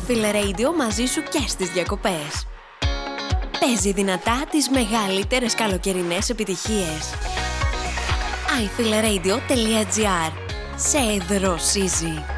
iFeel Radio μαζί σου και στις διακοπές. Παίζει δυνατά τις μεγαλύτερες καλοκαιρινές επιτυχίες. iFeelRadio.gr. Σε δροσίζει.